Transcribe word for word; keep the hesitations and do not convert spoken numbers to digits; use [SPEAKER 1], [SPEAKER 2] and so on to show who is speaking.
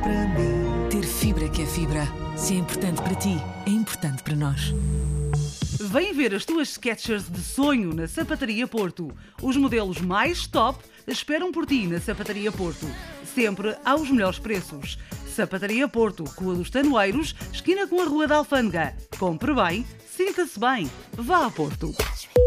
[SPEAKER 1] para mim.
[SPEAKER 2] Ter fibra que é fibra. Se é importante para ti, é importante para nós.
[SPEAKER 3] Vem ver as tuas Skechers de sonho na Sapataria Porto. Os modelos mais top esperam por ti na Sapataria Porto. Sempre aos melhores preços. Sapataria Porto, Rua dos Tanoeiros, esquina com a Rua da Alfândega. Compre bem, sinta-se bem. Vá a Porto.